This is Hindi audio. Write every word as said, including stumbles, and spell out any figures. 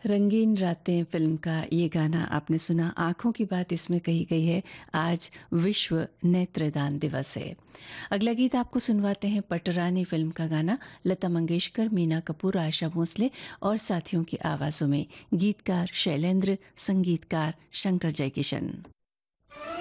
रंगीन रातें फिल्म का ये गाना आपने सुना। आँखों की बात इसमें कही गई है। आज विश्व नेत्रदान दिवस है। अगला गीत आपको सुनवाते हैं पटरानी फिल्म का गाना। लता मंगेशकर, मीना कपूर, आशा भोसले और साथियों की आवाज़ों में। गीतकार शैलेंद्र, संगीतकार शंकर जयकिशन।